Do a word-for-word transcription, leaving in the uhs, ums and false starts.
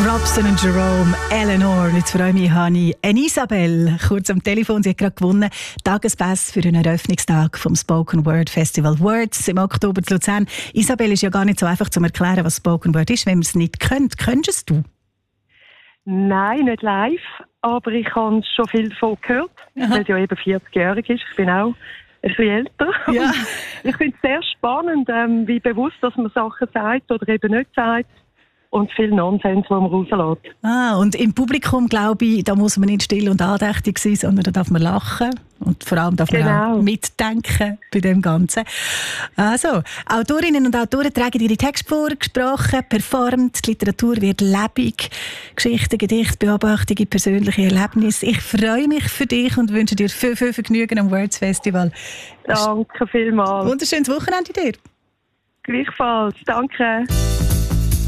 Robson und Jerome, Eleanor. Und jetzt freue ich mich, habe ich eine Isabel kurz am Telefon. Sie hat gerade gewonnen. Tagespass für den Eröffnungstag vom Spoken Word Festival Words im Oktober in Luzern. Isabel, ist ja gar nicht so einfach zu erklären, was Spoken Word ist, wenn man es nicht kennt. Könntest du? Nein, nicht live, aber ich habe schon viel davon gehört, Aha. weil es ja eben vierzigjährig ist. Ich bin auch ein bisschen älter. Ja. Ich finde es sehr spannend, ähm, wie bewusst, dass man Sachen sagt oder eben nicht sagt. Und viel Nonsens, den man rauslässt. Ah, und im Publikum, glaube ich, da muss man nicht still und andächtig sein, sondern da darf man lachen. Und vor allem darf man genau. auch mitdenken bei dem Ganzen. Also, Autorinnen und Autoren tragen ihre Texte vor, gesprochen, performt. Die Literatur wird lebendig. Geschichten, Gedichte, Beobachtungen, persönliche Erlebnisse. Ich freue mich für dich und wünsche dir viel, viel Vergnügen am Words Festival. Danke vielmals. Wunderschönes Wochenende dir. Gleichfalls. Danke.